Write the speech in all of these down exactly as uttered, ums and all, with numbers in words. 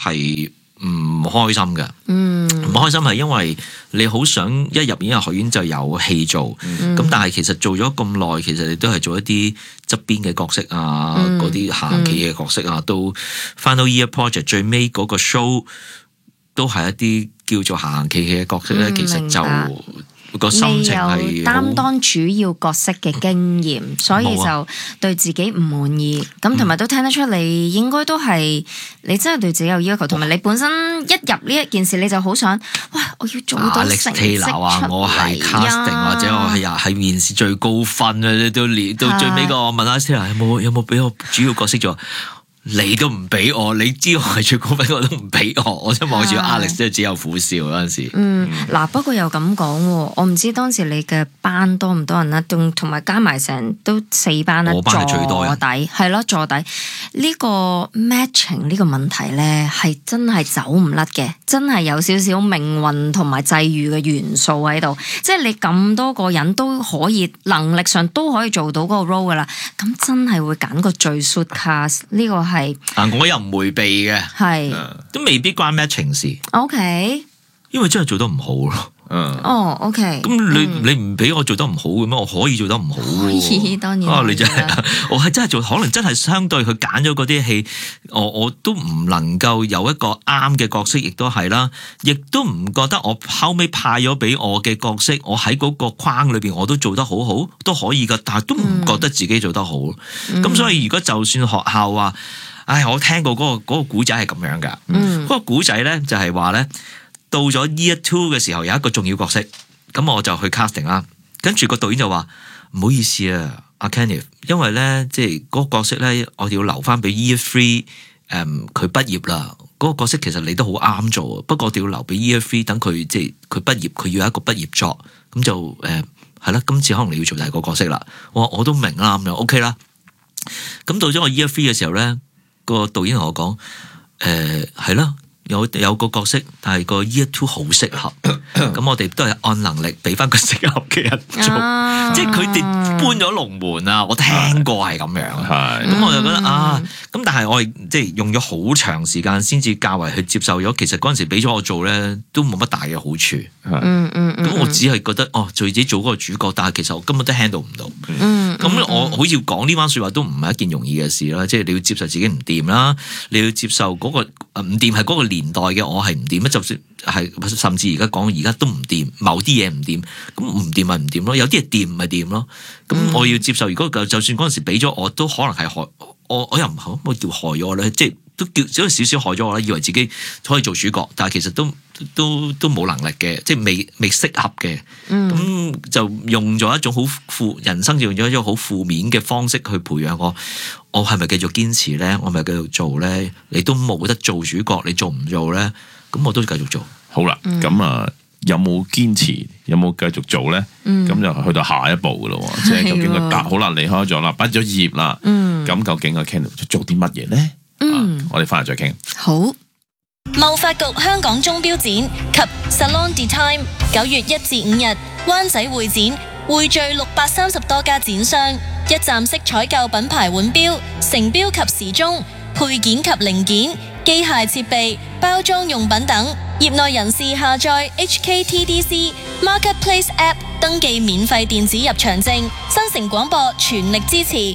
係唔開心嘅。 嗯， 唔開心係因為你好想一入演藝學院就有戲做，咁、嗯、但係其實做咗咁耐，其實你都係做一啲側邊嘅角色啊，嗰啲行行企嘅角色啊，到 Final Year Project 最尾嗰個 show 都係一啲叫做行行企企嘅角色咧，嗯、其實就個心情係未有擔當主要角色嘅經驗，嗯、所以就對自己唔滿意。咁同埋都聽得出你應該都係你真係對自己有要求，同埋、嗯、你本身一入呢一件事你就好想，哇！我要做到成績出嚟啊！ 我係 casting 或者我係係面試最高分啊！到連到最尾個我問阿 Stella 有冇有冇俾我主要角色做？你都唔俾我，你知我係最高分，我都唔俾我，我真望住 Alex 都只有苦笑嗰陣時。嗯， 嗱、嗯，不過又咁講，我唔知當時你嘅班多唔多人啦，仲同埋加埋成都四班啦， 我班係最多人， 坐底係咯，坐底呢個 matching 呢個問題咧，係真係走唔甩嘅，真係有少少命運同埋際遇嘅元素喺度，即係你咁多個人都可以能力上都可以做到嗰個 role 噶啦，咁真係會揀個最 suit cast 呢個係。 啊！我又唔迴避嘅， 係都未必關 matching 事。 OK， 因為真係做得唔好咯。嗯， 哦，OK。咁你你唔俾我做得唔好嘅咩？我可以做得唔好。 可以，當然。 啊，你真係，我係真係做，可能真係相對佢揀咗嗰啲戲，我我都唔能夠有一個啱嘅角色，亦都係啦，亦都唔覺得我後尾派咗俾我嘅角色，我喺嗰個框裏邊我都做得好好，都可以噶，但係都唔覺得自己做得好。咁、嗯、所以如果就算學校話，唉，我聽過嗰、嗰個嗰、嗰個古仔係咁樣噶，嗰、嗯、個古仔咧就係話咧。到咗 Year Two 嘅時候，有一個重要角色，咁我就去 casting 啦。跟住個導演就話：唔好意思啊，阿 Kenneth，因為咧即係嗰個角色咧，我哋要留翻俾 Year Three，誒佢畢業啦。嗰、嗰個角色其實你都好啱做，不過我哋要留俾 Year Three，等佢即係佢畢業，佢要有一個畢業作，咁就誒係啦。今次可能你要做第二個角色啦。我我都明啦，咁就 OK 啦。咁到咗我 Year Three 嘅時候咧，個導演同我講：誒係啦。有有個角色，但係個 year two 好適合，咁我哋都係按能力俾翻個適合嘅人做，啊、即係佢哋搬咗龍門啊！我聽過係咁樣，咁、嗯、我就覺得啊，咁但係我係即係用咗好長時間先至較為去接受咗。其實嗰陣時俾咗我做咧，都冇乜大嘅好處。嗯嗯，咁我只係覺得哦，做自己做嗰個主角，但係其實我根本都 handle 唔到。咁、嗯嗯、我好似講呢番説話都唔係一件容易嘅事啦。即係你要接受自己唔掂啦，你要接受嗰、嗰個唔掂係嗰個年代嘅我係唔掂，就算係甚至而家講而家都唔掂，某啲嘢唔掂，咁唔掂咪唔掂咯，有啲嘢掂咪掂咯。咁我要接受，如果就算嗰陣時俾咗我，都可能係害我，我又唔可唔可以叫害咗我咧？即係都叫只係少少害咗我啦，以為自己可以做主角，但係其實都都都冇能力嘅，即係未未適合嘅。咁、嗯、就用咗一種好負人生，就用咗一種好負面嘅方式去培養我。我係咪繼續堅持咧？我係咪繼續做咧？你都冇得做主角，你做唔做咧？咁我都繼續做。 好啦，咁、嗯、啊，有冇堅持？有冇繼續做咧？咁、嗯、就去到下一步噶咯。即係究竟佢答好啦，離開咗啦，畢咗業啦。咁、嗯、究竟阿 Ken 做啲乜嘢咧？嗯，啊、我哋翻嚟再傾。 好。 貿發局香港鐘錶展及 Salon de Time 九月一至五日灣仔會展匯聚六百三十多家展商，一站式採購品牌腕錶、成錶及時鐘配件及零件、機械設備、包裝用品等。業內人士下載 H K T D C Marketplace App 登記免費電子入場證。新城廣播全力支持。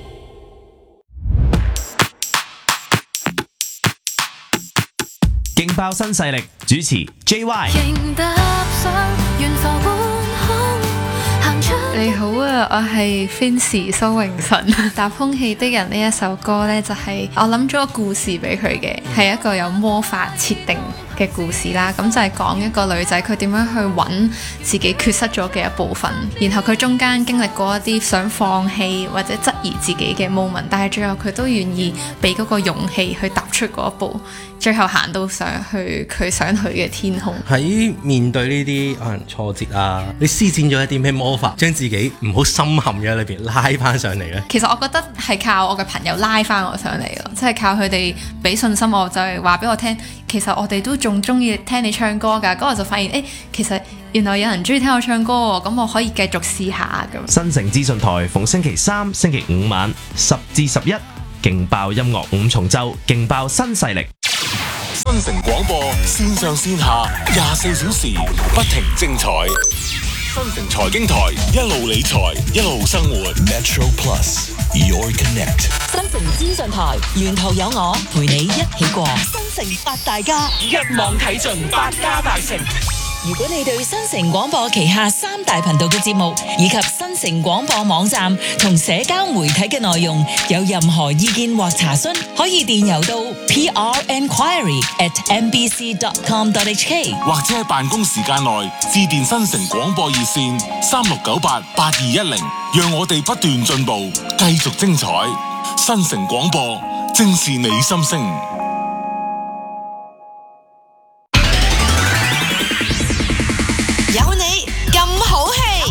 勁爆新勢力主持 J Y。 你好啊，我係 Fancy 蘇永晨。搭空氣的人呢一首歌呢，就係、是、我諗咗個故事俾佢嘅，係一個有魔法設定嘅故事啦。咁就係講一個女仔佢點樣去揾自己缺失咗嘅一部分，然後佢中間經歷過一啲想放棄或者質疑自己嘅 moment， 但係最後佢都願意俾嗰個勇氣去踏出嗰一步，最後行到上去佢想去嘅天空。 喺面對呢啲可能挫折啊，你施展咗一啲咩魔法，將自己唔好深陷咗裏邊拉翻上嚟呢？ 其實我覺得係靠我嘅朋友拉翻我上嚟咯，即係靠佢哋俾信心我，就係話俾我聽，其實我哋都仲中意聽你唱歌㗎。咁我就發現，誒，其實原來有人中意聽我唱歌喎，咁我可以繼續試下咁。 新城資訊台逢星期三、星期五晚十至十一，勁爆音樂五重奏，勁爆新勢力。 新城廣播線上線下廿四小時不停精彩。新城財經台一路理財一路生活。Metro Plus Your Connect。 新城資訊台沿途有我陪你一起過。新城八大家一網睇盡百家大成。如果你對新城廣播旗下三大頻道嘅節目以及新城廣播網站同社交媒體嘅內容有任何意見或查詢，可以電郵到 p r enquiry at m b c dot com dot h k， 或者喺辦公時間內致電新城廣播熱線三六九八八二一零，讓我哋不斷進步，繼續精彩。新城廣播正是你心聲。 有你咁好氣，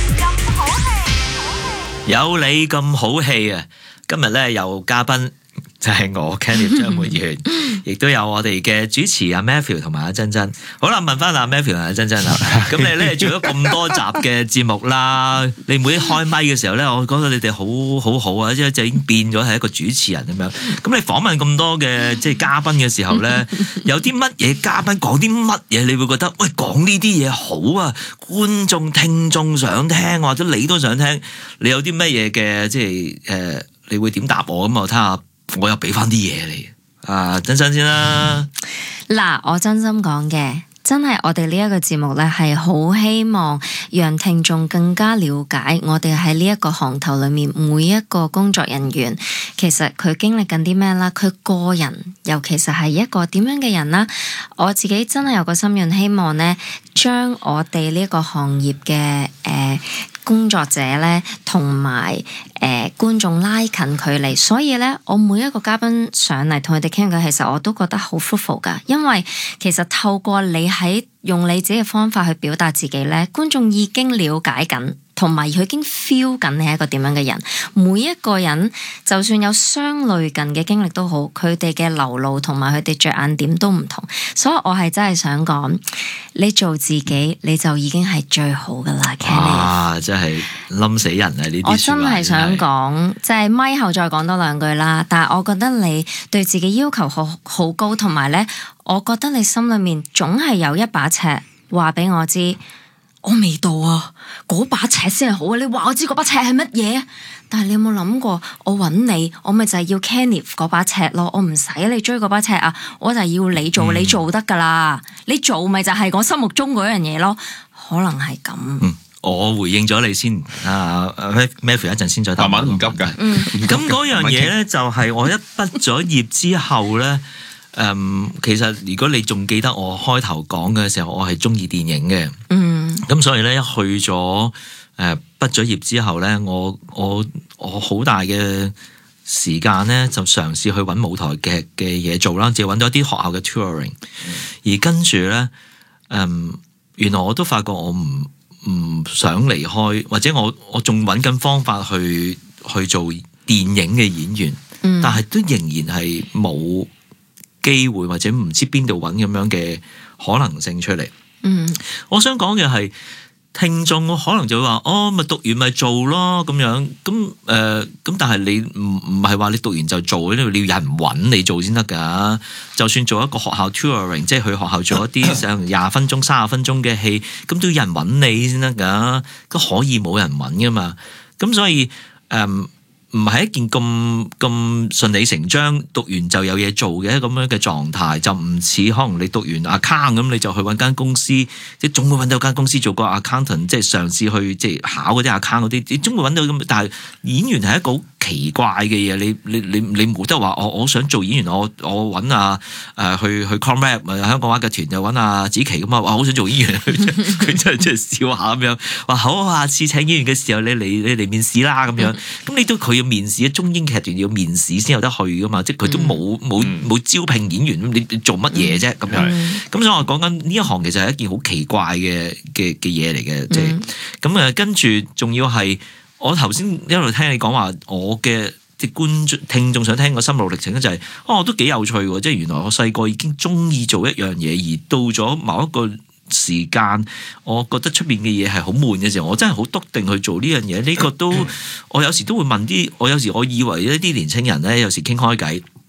有你咁好氣啊！今日咧有嘉賓就係我 Kenneth 張滿源，亦都有我哋嘅主持阿 Matthew 同埋阿珍珍。好啦，問翻阿 Matthew 同阿珍珍啦。咁你咧做咗咁多集嘅節目啦，你每一開咪嘅時候咧，我覺得你哋好好好啊，即係就已經變咗係一個主持人咁樣。咁你訪問咁多嘅即係嘉賓嘅時候咧，有啲乜嘢嘉賓講啲乜嘢，你會覺得喂講呢啲嘢好啊，觀眾聽眾想聽，或者你都想聽，你有啲乜嘢嘅即係誒、呃，你會點答我咁啊？睇下。我又俾翻啲嘢你，啊，珍珍先啦。 嗱，我真心講嘅，真係我哋呢一個節目咧，係好希望讓聽眾更加了解我哋喺呢一個行頭裏面每一個工作人員，其實佢經歷緊啲咩啦，佢個人又其實係一個點樣嘅人啦。我自己真係有個心願，希望咧將我哋呢一個行業嘅誒。呃工作者咧，同埋誒觀眾拉近距離，所以咧，我每一個嘉賓上嚟同佢哋傾偈，其實我都覺得好 fruitful 噶，因為其實透過你喺用你自己嘅方法去表達自己咧，觀眾已經了解緊。同埋佢已經 feel 緊你係一個點樣嘅人，每一個人就算有相類近嘅經歷都好，佢哋嘅流露同埋佢哋着眼點都唔同，所以我係真係想講，你做自己你就已經係最好噶啦。 啊，真係冧死人啊！呢啲我真係想講，即係咪後再講多兩句啦。但係我覺得你對自己要求好好高，同埋咧，我覺得你心裏面總係有一把尺，話俾我知。我未到啊，嗰把尺先係好啊！你話我知嗰把尺係乜嘢？但係你有冇諗過，我揾你，我咪就係要 Kenneth 嗰把尺咯，我唔使你追嗰把尺啊，我就係要你做，你做得噶啦，你做咪就係我心目中嗰樣嘢咯，可能係咁。 嗯，我回應咗你先，啊 Matthew 一陣先再答。 慢慢唔急㗎。 嗯， 咁嗰樣嘢咧就係我一畢咗業之後咧。誒、嗯，其實如果你仲記得我開頭講嘅時候，我係中意電影嘅。嗯，咁所以咧，一去咗誒畢咗業之後咧，我我我好大嘅時間咧，就嘗試去揾舞台劇嘅嘢做啦，就揾到一啲學校嘅 touring，嗯、而跟住咧，誒、嗯，原來我都發覺我唔唔想離開，或者我我仲揾緊方法去去做電影嘅演員，嗯、但係都仍然係冇機會或者唔知邊度揾咁樣嘅可能性出嚟。嗯，我想講嘅係聽眾可能就會話哦，咪讀完咪做咯咁樣。咁誒，咁、呃、但係你唔唔係話你讀完就做，因為你要有人揾你做先得噶。就算做一個學校 touring， 即係去學校做一啲成廿分鐘、三十分鐘嘅戲，咁都要有人揾你先得噶。都可以冇人揾噶嘛。咁所以誒。呃唔係一件咁咁順理成章，讀完就有嘢做嘅咁樣嘅狀態，就唔似可能你讀完 account 咁，你就去揾間公司，即係總會揾到間公司做個 accountant，即係嘗試去即係考嗰啲 account 嗰啲，你總會揾到咁。但係演員係一個好奇怪嘅嘢，你你你你冇得話我我想做演員，我我揾啊誒去去 comrade 香港話劇團就揾阿子琪咁啊，話好想做演員，佢真係真係笑下咁樣，話好，下次請演員嘅時候你嚟你嚟面試啦咁樣，咁你都佢。要面試啊！中英劇團要面試先有得去噶嘛，即係佢都冇冇冇招聘演員，你做乜嘢啫咁樣？咁所以我講緊呢一行其實係一件好奇怪嘅嘅嘅嘢嚟嘅，即係咁啊！跟住仲要係我頭先一路聽你講話，我嘅即係觀眾聽眾想聽個心路歷程咧，就係哦都幾有趣喎！即係原來我細個已經中意做一樣嘢，而到咗某一個時間，我覺得出邊嘅嘢係好悶嘅時候，我真係好篤定去做呢樣嘢。呢個都我有時都會問啲，我有時我以為一啲年青人咧，有時傾開偈，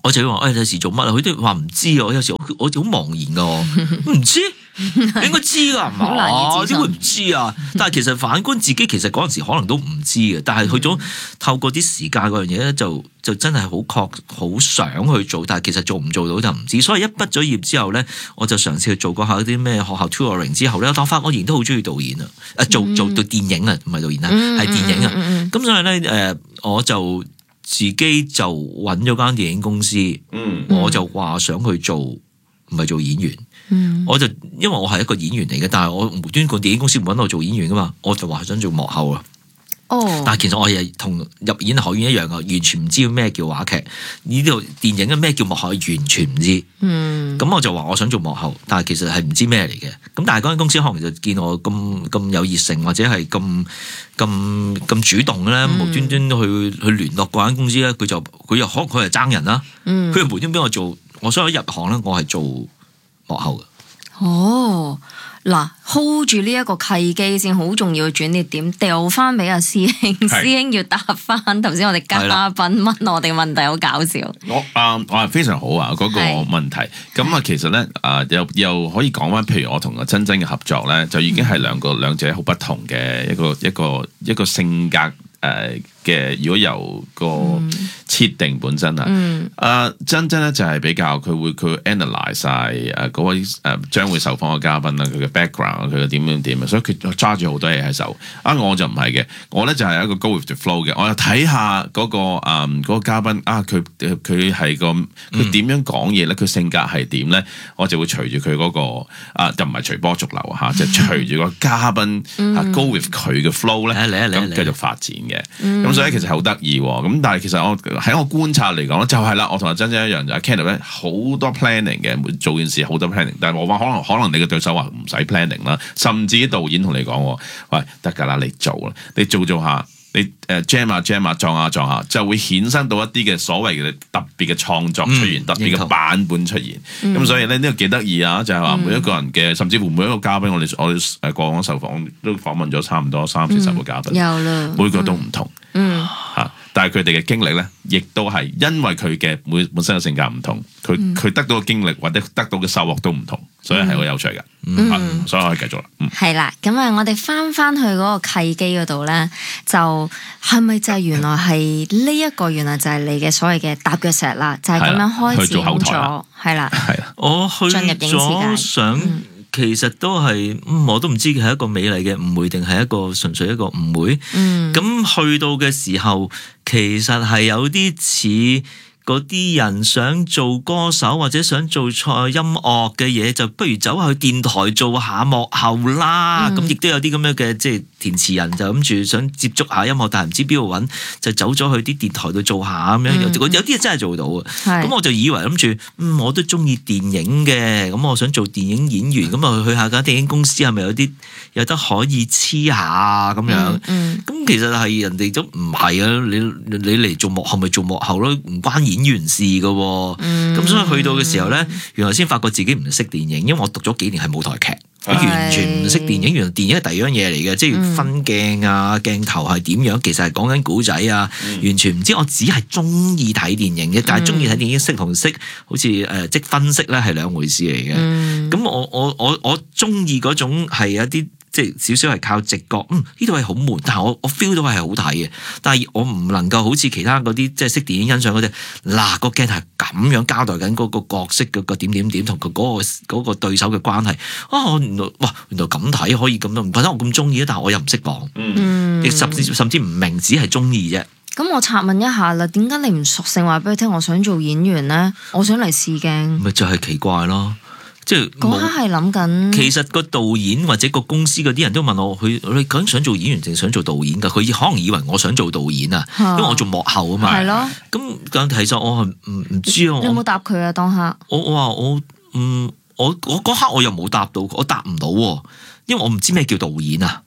我就話誒有時做乜啊？佢都話唔知啊！我有時我我好茫然噶，我唔知。你應該知㗎，係嘛？ 好難以置信點會唔知啊？但係其實反觀自己，其實嗰陣時可能都唔知嘅。但係去咗透過啲時間嗰樣嘢咧，就就真係好確好想去做，但係其實做唔做到就唔知。所以一畢咗業之後咧，我就嘗試去做過下啲咩學校 touring 之後咧，當翻我仍然都好中意導演啊！誒做做到電影啊，唔係導演啊，係電影啊。咁所以咧誒，我就自己就揾咗間電影公司，我就話想去做，唔係做演員。嗯、我就因為我係一個演員嚟嘅，但係我無端個電影公司唔揾我做演員噶嘛，我就話想做幕後啊。哦，但係其實我係同入演學院一樣噶，完全唔知咩叫話劇，呢度電影嘅咩叫幕後，完全唔知。嗯，咁我就話我想做幕後，但係其實係唔知咩嚟嘅。咁但係嗰間公司可能就見我咁咁有熱誠，或者係咁咁咁主動咧，嗯、無端端去去聯絡嗰間公司咧，佢就佢又可能佢係爭人啦。嗯，佢又無端俾我做，我所以入行咧，我係做幕後嘅。 哦，嗱 hold 住呢一個契機先，好重要嘅轉捩點，掉翻俾阿師兄，師兄要答翻頭先我哋嘉賓問我哋問題，好搞笑。 我啊，我係非常好啊，嗰、那個問題。咁啊，其實咧啊，又又可以講翻，譬如我同阿珍珍嘅合作咧，就已經係兩個兩者好不同嘅一個一個一個性格。誒嘅，如果由個設定本身啊，嗯、啊真真咧就係比較佢會佢 analyse 晒誒嗰位誒將會受訪嘅嘉賓啦，佢嘅 background，佢嘅點點點啊，所以佢揸住好多嘢喺手。啊，我就唔係嘅，我咧就係一個 go with the flow 嘅，我就睇下嗰個誒嗰個嘉賓啊，佢佢係個佢點樣講嘢咧，佢性格係點咧，我就會隨住佢嗰個啊，就唔係隨波逐流嚇，即係隨住個嘉賓啊 go with 佢嘅 flow 咧，咁繼續發展嘅。咁、嗯、所以其實好得意喎，咁但係其實我喺我觀察嚟講咧，就係、是、啦，我同阿珍珍一樣就係 Kenneth 咧好多 planning 嘅，做件事好多 planning， 但係我話可能可能你嘅對手話唔使 planning 啦，甚至啲導演同你講，喂得㗎啦，你做啦，你做做下，你誒 jam 下 jam 下撞下撞下，就會衍生到一啲嘅所謂嘅特別嘅創作出現，嗯、特別嘅版本出現。咁、嗯、所以咧呢個幾得意啊，就係、是、話每一個人嘅，甚至乎每一個嘉賓，我哋我哋誒過往受訪都訪問咗差唔多三四十個嘉賓，有啦，每個都唔同。嗯，吓，但係佢哋嘅經歷咧，亦都係因為佢嘅每本身嘅性格唔同，佢佢、嗯、得到嘅經歷或者得到嘅收穫都唔同，所以係好有趣嘅。嗯，嗯所以可以繼續啦。嗯，係啦，咁啊，我哋翻翻去嗰個契機嗰度咧，就係咪就係原來係呢一個，原來就係你嘅所謂嘅踏腳石啦，就係、是、咁樣開始咗，係啦，係啦，我去進入影視界想。嗯其實都係、嗯，我都唔知係一個美麗嘅誤會定係一個純粹一個誤會。嗯，咁去到嘅時候，其實係有啲似嗰啲人想做歌手或者想做賽音樂嘅嘢，就不如走去電台做下幕後啦。咁亦都有啲咁樣嘅即係填詞人就諗住想接觸下音樂，但係唔知邊度揾，就走咗去啲電台度做下咁樣。嗯、有有啲真係做到啊！咁是我就以為諗住，嗯，我都中意電影嘅，咁我想做電影演員，咁啊去下間電影公司係咪有啲有得可以黐下咁樣？咁、嗯嗯、其實係人哋都唔係啊！你你嚟做幕後咪做幕後咯，唔關演員事㗎喎。咁、嗯、所以去到嘅時候咧，原來先發覺自己唔識電影，因為我讀咗幾年係舞台劇。我完全唔識電影，原來電影係第二樣嘢嚟嘅，即係分鏡啊、鏡頭係點樣，其實係講緊古仔啊，嗯、完全唔知。我只係中意睇電影嘅，但係中意睇電影識同識，好似誒即分析咧係兩回事嚟嘅。咁、嗯、我我我我中意嗰種係一啲。即係少少係靠直覺，嗯，呢度係好悶，但係我我 feel 到係好睇嘅，但係我唔能夠好似其他嗰啲即係識電影欣賞嗰啲，嗱個鏡係咁樣交代緊嗰個角色嘅個點點點同佢嗰個嗰個對手嘅關係，啊，原來哇原來咁睇可以咁都唔覺得我咁中意，但係我又唔識講，嗯，亦甚至甚至唔明，只係中意啫。咁我插問一下啦，點解你唔索性話俾佢聽，我想做演員咧？我想嚟試鏡，咪就係奇怪咯。即係嗰刻係諗緊，其實個導演或者個公司嗰啲人都問我，佢你究竟想做演員定想做導演㗎？佢可能以為我想做導演啊，因為我做幕後啊嘛。係咯。咁但其實我係唔唔知啊。你有冇答佢啊？當刻我我話我嗯我我嗰刻我又冇答到，我答唔到，因為我唔知咩叫導演啊。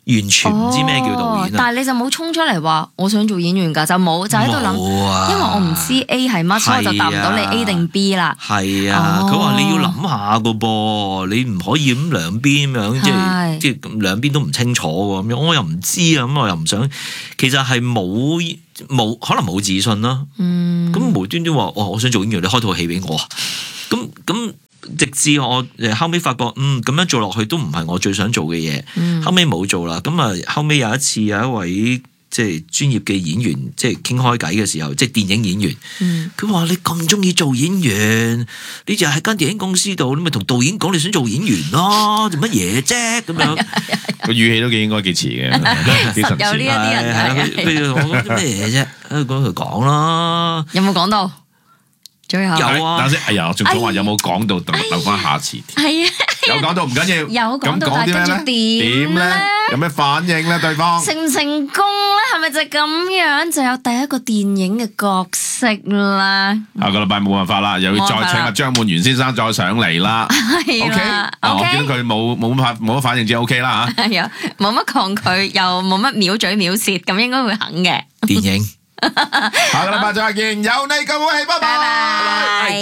完全唔知咩叫導演啊。 但係你就冇衝出嚟話我想做演員㗎，就冇就喺度諗， 冇啊因為我唔知 A 係乜，所以我就答唔到你 A 定 B 啦。 係啊，佢話、 哦、 你要諗下㗎噃，你唔可以咁兩邊咁樣，即係即係兩邊都唔清楚喎咁樣，我又唔知啊，咁我又唔想，其實係冇冇可能冇自信啦。嗯，咁無端端話哦，我想做演員，你開套戲俾我啊，咁咁。直至我誒後尾發覺，嗯咁樣做落去都唔係我最想做嘅嘢，嗯、後尾冇做啦。咁啊後尾有一次有一位即係專業嘅演員，即係傾開偈嘅時候，即係電影演員，佢話、嗯、你咁中意做演員，你就喺間電影公司度，你咪同導演講你想做演員咯，做乜嘢啫咁樣？ 個語氣都幾應該幾似嘅， 實有呢一啲人係。 譬如我講啲咩嘢啫？講佢講啦， 有冇講到？最後有啊， 等先，哎呀，我仲想話有冇講到，等留翻下次。 係啊， 有講到唔緊要， 有講到， 咁講啲咩咧？點咧？有咩反應咧？對方成唔成功咧？係咪就咁樣就有第一個電影嘅角色啦？ 下個禮拜冇辦法啦，又要再請阿張滿源先生再上嚟啦。 係啦 ，OK，我見到佢冇冇乜反冇乜反應，只 OK 啦嚇。 係啊，冇乜抗拒，又冇乜藐嘴藐舌，咁應該會肯嘅。 電影。 下個禮拜再見，有你咁好戲，拜拜。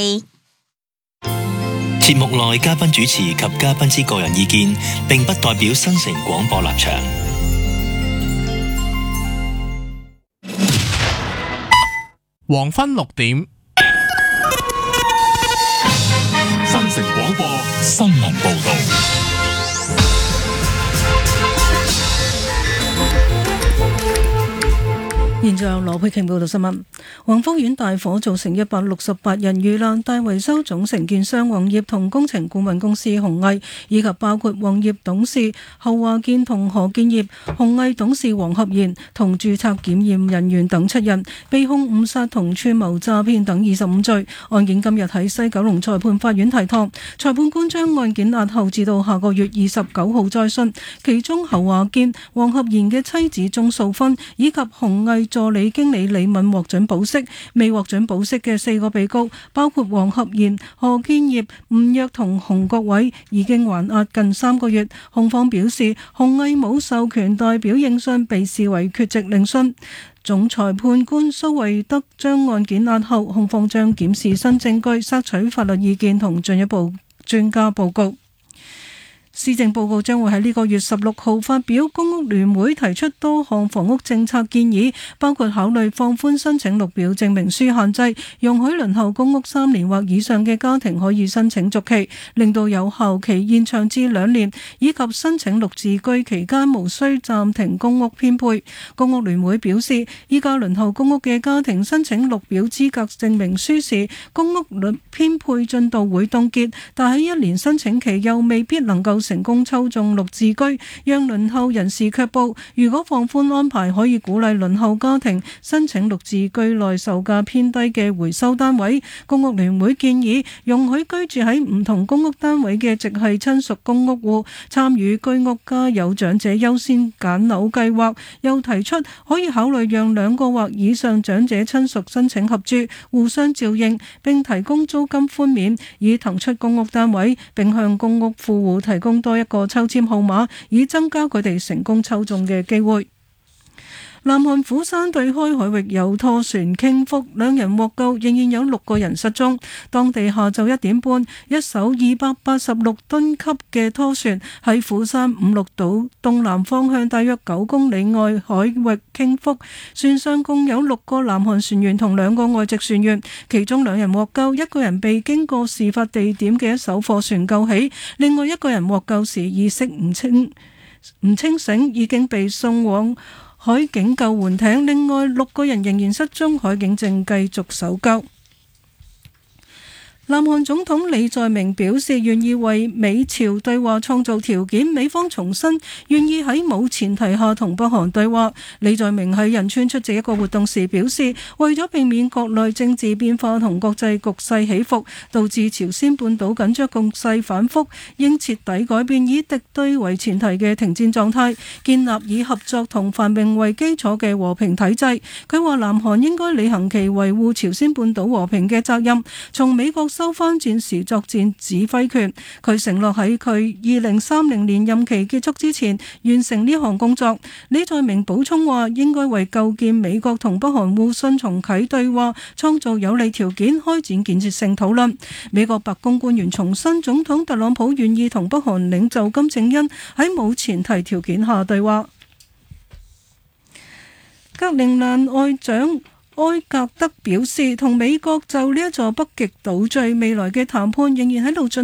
節目內嘉賓主持及嘉賓之個人意見，並不代表新城廣播立場。 黃昏六點， 新城廣播新聞報道。 現在由羅佩瓊報道新聞。宏福苑大火造成一百六十八人遇難，大維修總承建商宏業同工程顧問公司鴻毅，以及包括宏業董事侯華健同何建業、鴻毅董事黃合賢同註冊檢驗人員等七人，被控誤殺同串謀詐騙等二十五罪。案件今日喺西九龍裁判法院提堂，裁判官將案件押後至到下個月二十九號再訊。其中侯華健、黃合賢嘅妻子鍾素芬以及鴻毅助理經理李敏獲准保釋，未獲准保釋嘅四個被告包括黃合賢、何建業、吳躍同洪國偉，已經還押近三個月。控方表示，鴻毅冇授權代表應訊，被視為缺席聆訊。總裁判官蘇惠德將案件押後，控方將檢視新證據、索取法律意見同進一步專家報告。施政報告將會喺呢個月十六號發表，公屋聯會提出多項房屋政策建議，包括考慮放寬申請綠表證明書限制，容許輪候公屋三年或以上嘅家庭可以申請續期，令到有效期延長至兩年，以及申請綠置居期間無需暫停公屋編配。公屋聯會表示，依家輪候公屋嘅家庭申請綠表資格證明書時，公屋率編配進度會凍結，但喺一年申請期又未必能夠成功抽中綠置居，讓輪候人士卻步。如果放寬安排，可以鼓勵輪候家庭申請綠置居內售價偏低嘅回收單位。公屋聯會建議容許居住喺唔同公屋單位嘅直系親屬公屋戶參與居屋加有長者優先揀樓計劃，又提出可以考慮讓兩個或以上長者親屬申請合住，互相照應，並提供租金寬免，以騰出公屋單位，並向公屋富戶提供多一個抽籤號碼，以增加佢哋成功抽中嘅機會。南韓釜山對開海域有拖船傾覆，兩人獲救，仍然有六個人失蹤。當地下晝一點半，一艘二百八十六噸級嘅拖船喺釜山五綠島東南方向大約九公里外海域傾覆，船上共有六個南韓船員同兩個外籍船員，其中兩人獲救，一個人被經過事發地點嘅一艘貨船救起，另外一個人獲救時意識唔清唔清醒，已經被送往海警救援艇，另外六個人仍然失蹤，海警正繼續搜救。南韓總統李在明表示願意為美朝對話創造條件，美方重申願意喺冇前提下同北韓對話。李在明喺仁川出席一個活動時表示，為咗避免國內政治變化同國際局勢起伏，導致朝鮮半島緊張局勢反覆，應徹底改變以敵對為前提嘅停戰狀態，建立以合作同繁榮為基礎嘅和平體制。佢話南韓應該履行其維護朝鮮半島和平嘅責任，從美國收翻戰時作戰指揮權。佢承諾喺佢二零三零年任期結束之前完成呢項工作。李在明補充話，應該為構建美國同北韓互信重啟對話創造有利條件，開展建設性討論。美國白宮官員重申，總統特朗普願意同北韓領袖金正恩喺冇前提條件下對話。格陵蘭外長埃格德表示，同美國就呢一座北極島嶼未來嘅談判仍然喺度進